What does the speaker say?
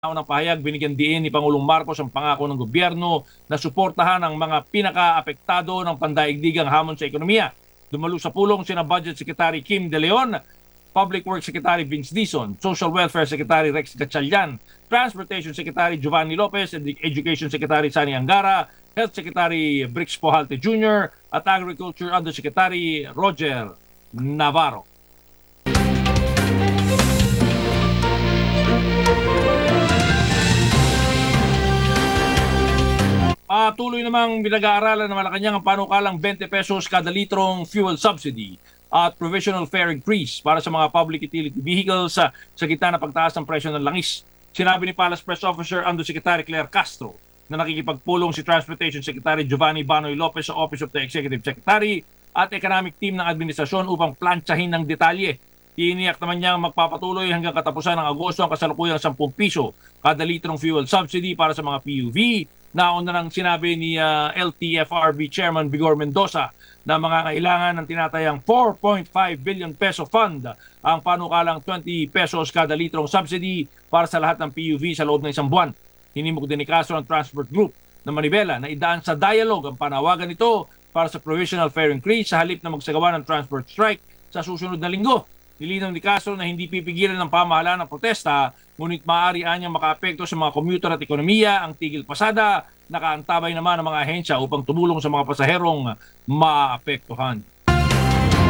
Ng pahayag, binigyan diin ni Pangulong Marcos ang pangako ng gobyerno na suportahan ang mga pinaka-apektado ng pandaigdigang hamon sa ekonomiya. Dumalo sa pulong sina Budget Secretary Kim De Leon, Public Works Secretary Vince Dizon, Social Welfare Secretary Rex Gatchalian, Transportation Secretary Giovanni Lopez, Education Secretary Sani Angara, Health Secretary Brix Pohalte Jr. at Agriculture Undersecretary Roger Navarro. Tuloy namang pinag-aaralan ng Malacanang ang panukalang 20 pesos kada litrong fuel subsidy at provisional fare increase para sa mga public utility vehicles sa gitna ng pagtaas ng presyo ng langis. Sinabi ni Palace Press Officer Undersecretary Claire Castro na nakikipagpulong si Transportation Secretary Giovanni Banoy Lopez sa Office of the Executive Secretary at Economic Team ng Administrasyon upang plantsahin ng detalye. Tiniyak naman niyang magpapatuloy hanggang katapusan ng Agosto ang kasalukuyang 10 piso kada litrong fuel subsidy para sa mga PUV. Nauna nang sinabi ni LTFRB Chairman Vigor Mendoza na mangangailangan ng tinatayang 4.5 billion peso fund ang panukalang 20 pesos kada litrong subsidy para sa lahat ng PUV sa loob ng isang buwan. Hinimok din ni Castro ng Transport Group na Manibela na idaan sa dialogue ang panawagan nito para sa provisional fare increase sa halip na magsagawa ng transport strike sa susunod na linggo. Nilinaw ni Castro na hindi pipigilan ng pamahalaan ng protesta, ngunit maaari anyang makaapekto sa mga commuter at ekonomiya ang tigil pasada. Nakaantabay naman ang mga ahensya upang tumulong sa mga pasaherong maapektuhan.